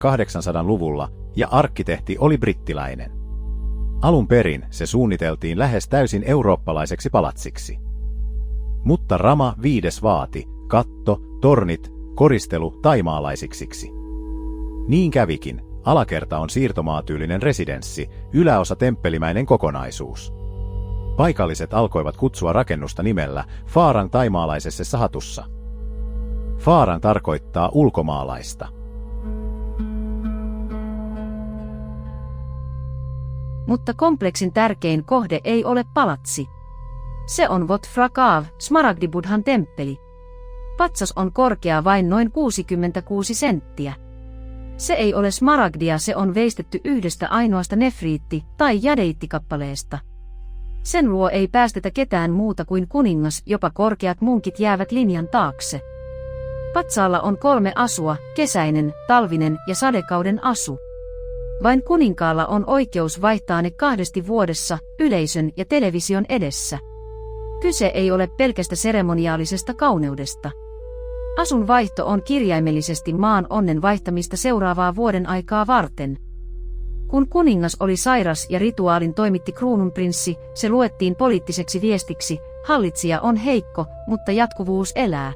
1800-luvulla ja arkkitehti oli brittiläinen. Alun perin se suunniteltiin lähes täysin eurooppalaiseksi palatsiksi. Mutta Rama V vaati katto, tornit, koristelu taimaalaisiksi. Niin kävikin, alakerta on siirtomaatyylinen residenssi, yläosa temppelimäinen kokonaisuus. Paikalliset alkoivat kutsua rakennusta nimellä Farang taimaalaisessa hatussa. Farang tarkoittaa ulkomaalaista. Mutta kompleksin tärkein kohde ei ole palatsi. Se on Wat Phra Kaw, Smaragdibudhan temppeli. Patsas on korkea vain noin 66 senttiä. Se ei ole smaragdia, se on veistetty yhdestä ainoasta nefriitti- tai jadeittikappaleesta. Sen luo ei päästetä ketään muuta kuin kuningas, jopa korkeat munkit jäävät linjan taakse. Patsaalla on 3 asua, kesäinen, talvinen ja sadekauden asu. Vain kuninkaalla on oikeus vaihtaa ne 2 vuodessa, yleisön ja television edessä. Kyse ei ole pelkästä seremoniaalisesta kauneudesta. Asun vaihto on kirjaimellisesti maan onnen vaihtamista seuraavaa vuoden aikaa varten. Kun kuningas oli sairas ja rituaalin toimitti kruununprinssi, se luettiin poliittiseksi viestiksi, hallitsija on heikko, mutta jatkuvuus elää.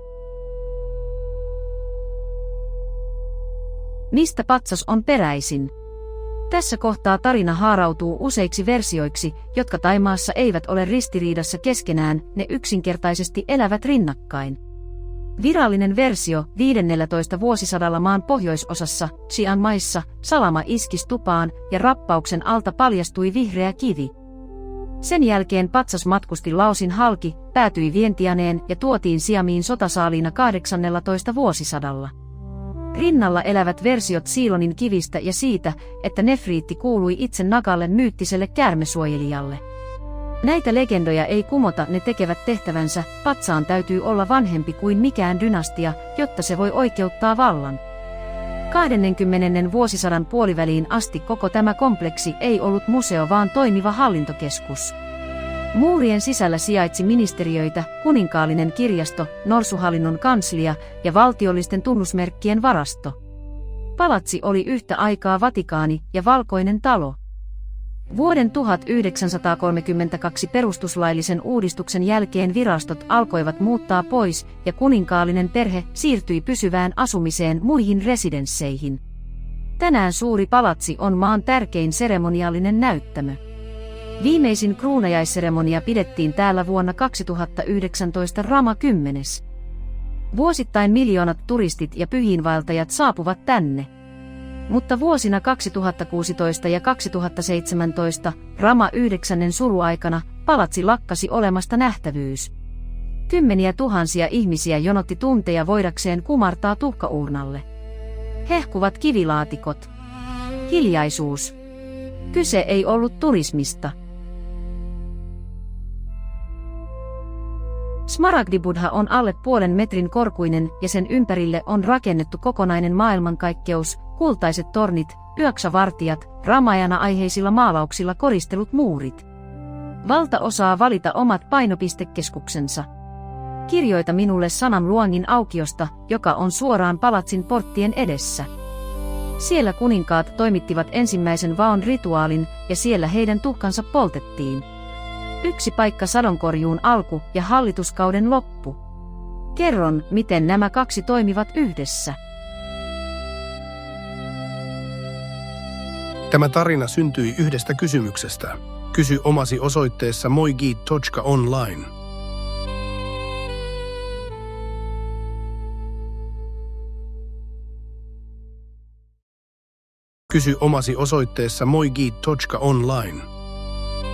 Mistä patsas on peräisin? Tässä kohtaa tarina haarautuu useiksi versioiksi, jotka Thaimaassa eivät ole ristiriidassa keskenään, ne yksinkertaisesti elävät rinnakkain. Virallinen versio 15. vuosisadalla maan pohjoisosassa, Chiang Maissa, salama iskis tupaan ja rappauksen alta paljastui vihreä kivi. Sen jälkeen patsas matkusti Laosin halki, päätyi Vientianeen ja tuotiin Siamiin sotasaaliina 18. vuosisadalla. Rinnalla elävät versiot Siilonin kivistä ja siitä, että nefriitti kuului itse Nagalle myyttiselle käärmesuojelijalle. Näitä legendoja ei kumota, ne tekevät tehtävänsä, patsaan täytyy olla vanhempi kuin mikään dynastia, jotta se voi oikeuttaa vallan. 20. vuosisadan puoliväliin asti koko tämä kompleksi ei ollut museo vaan toimiva hallintokeskus. Muurien sisällä sijaitsi ministeriöitä, kuninkaallinen kirjasto, norsuhallinnon kanslia ja valtiollisten tunnusmerkkien varasto. Palatsi oli yhtä aikaa Vatikaani ja Valkoinen talo. Vuoden 1932 perustuslaillisen uudistuksen jälkeen virastot alkoivat muuttaa pois ja kuninkaallinen perhe siirtyi pysyvään asumiseen muihin residensseihin. Tänään suuri palatsi on maan tärkein seremoniallinen näyttämö. Viimeisin kruunajaisseremonia pidettiin täällä vuonna 2019 Rama 10. Vuosittain miljoonat turistit ja pyhiinvaeltajat saapuvat tänne. Mutta vuosina 2016 ja 2017, Rama 9. suruaikana, palatsi lakkasi olemasta nähtävyys. Kymmeniä tuhansia ihmisiä jonotti tunteja voidakseen kumartaa tuhkauurnalle. Hehkuvat kivilaatikot. Hiljaisuus. Kyse ei ollut turismista. Smaragdibudha on alle 0,5 metrin korkuinen ja sen ympärille on rakennettu kokonainen maailmankaikkeus, kultaiset tornit, yöksavartijat, Ramayana-aiheisilla maalauksilla koristelut muurit. Valta osaa valita omat painopistekeskuksensa. Kirjoita minulle Sanam Luangin aukiosta, joka on suoraan palatsin porttien edessä. Siellä kuninkaat toimittivat ensimmäisen vaon rituaalin ja siellä heidän tuhkansa poltettiin. Yksi paikka sadonkorjuun alku ja hallituskauden loppu. Kerron, miten nämä 2 toimivat yhdessä. Tämä tarina syntyi yhdestä kysymyksestä. Kysy omasi osoitteessa moigit.online. Kysy omasi osoitteessa moigit.online.